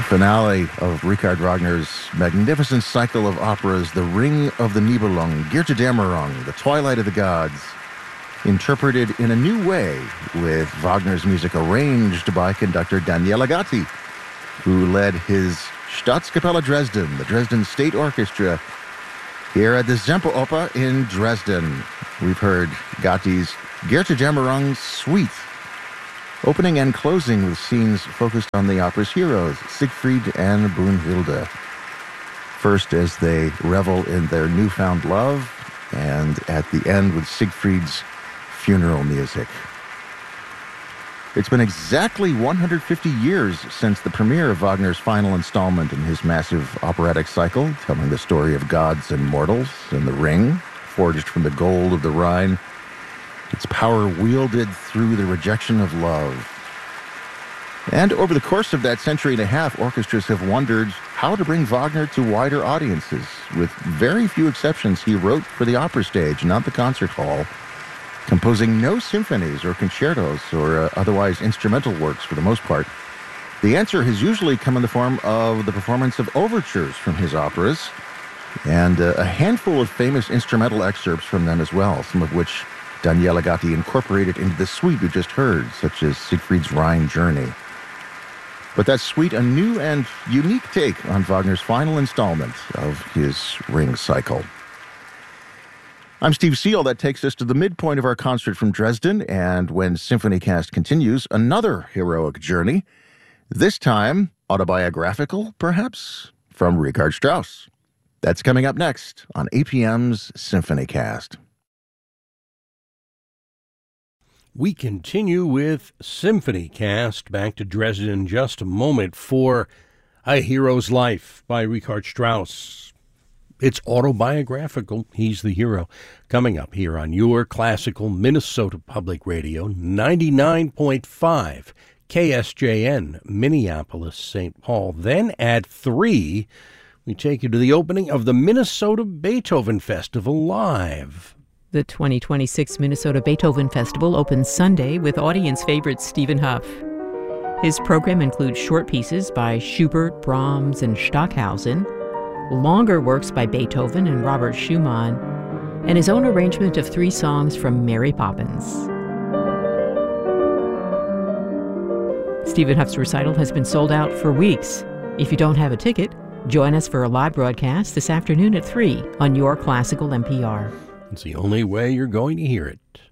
The finale of Richard Wagner's magnificent cycle of operas, The Ring of the Nibelung, Götterdämmerung, The Twilight of the Gods, interpreted in a new way with Wagner's music arranged by conductor Daniele Gatti, who led his Staatskapelle Dresden, the Dresden State Orchestra, here at the Semperoper in Dresden. We've heard Gatti's Götterdämmerung Suite, opening and closing with scenes focused on the opera's heroes, Siegfried and Brunhilde. First as they revel in their newfound love, and at the end with Siegfried's funeral music. It's been exactly 150 years since the premiere of Wagner's final installment in his massive operatic cycle, telling the story of gods and mortals in the ring, forged from the gold of the Rhine, its power wielded through the rejection of love. And over the course of that century and a half, orchestras have wondered how to bring Wagner to wider audiences. With very few exceptions, he wrote for the opera stage, not the concert hall, composing no symphonies or concertos or otherwise instrumental works for the most part. The answer has usually come in the form of the performance of overtures from his operas, and a handful of famous instrumental excerpts from them as well, some of which Daniele Gatti incorporated into the suite we just heard, such as Siegfried's Rhine Journey. But that suite, a new and unique take on Wagner's final installment of his Ring cycle. I'm Steve Seal. That takes us to the midpoint of our concert from Dresden, and when SymphonyCast continues, another heroic journey, this time autobiographical, perhaps, from Richard Strauss. That's coming up next on APM's SymphonyCast. We continue with SymphonyCast. Back to Dresden in just a moment for A Hero's Life by Richard Strauss. It's autobiographical. He's the hero. Coming up here on your classical Minnesota Public Radio, 99.5 KSJN, Minneapolis, St. Paul. Then at 3, we take you to the opening of the Minnesota Beethoven Festival live. The 2026 Minnesota Beethoven Festival opens Sunday with audience favorite Stephen Huff. His program includes short pieces by Schubert, Brahms, and Stockhausen, longer works by Beethoven and Robert Schumann, and his own arrangement of 3 songs from Mary Poppins. Stephen Huff's recital has been sold out for weeks. If you don't have a ticket, join us for a live broadcast this afternoon at 3 on your classical NPR. It's the only way you're going to hear it.